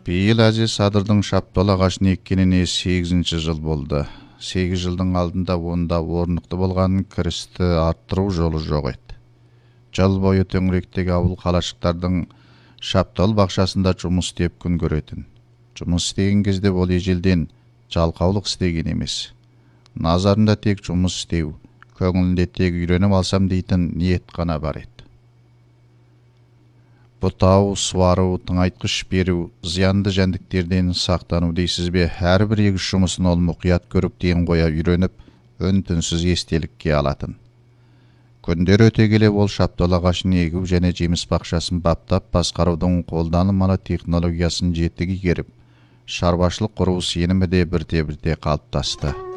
Бейіл әже Садырдың шаптал ағашын еккеніне 8 жыл болды. 8 жылдың алдында онда орнықты болғанын кірісті арттыру жолы жоқ еді. Жыл бойы төңіректегі ауыл қалашықтардың шаптал бақшасында жұмыс істеп күн көретін. Жұмыс істеген кезде ол ежелден жалқаулық істеген емес. Назарында тек жұмыс істеу, көңілінде тек үйреніп алсам дейтін ниет қана бар еді. Бұтау, суару, тыңайтқыш беру, зиянды жәндіктерден сақтану дейсіз бе? Әрбір егіс жұмысын ол мұқият көріп ден қоя үйреніп, үн-түнсіз естелікке алатын. Күндер өте келе ол шаптал ағашын егу және жеміс бақшасын баптап басқарудың қолданылмалы технологиясын жетік игеріп, шаруашылық құру сенімі де бірте-бірте қалыптасты.